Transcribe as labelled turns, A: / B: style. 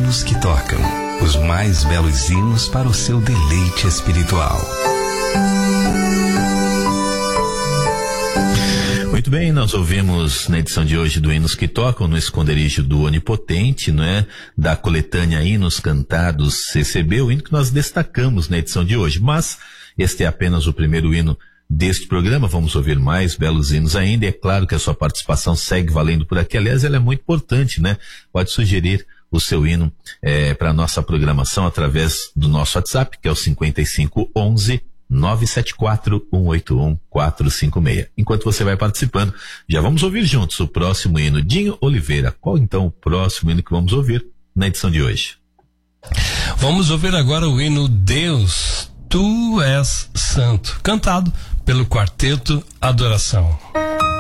A: hinos que tocam, os mais belos hinos para o seu deleite espiritual.
B: Muito bem, nós ouvimos na edição de hoje do Hinos que Tocam, no esconderijo do Onipotente, não é? Da coletânea Hinos Cantados CCB, o hino que nós destacamos na edição de hoje. Mas este é apenas o primeiro hino deste programa, vamos ouvir mais belos hinos ainda. É claro que a sua participação segue valendo por aqui, aliás, ela é muito importante, né? Pode sugerir o seu hino para a nossa programação através do nosso WhatsApp, que é o 5511 974-181-456. Enquanto você vai participando, já vamos ouvir juntos o próximo hino. Dinho Oliveira, qual então o próximo hino que vamos ouvir na edição de hoje?
C: Vamos ouvir agora o hino Deus, Tu és Santo, cantado pelo Quarteto Adoração.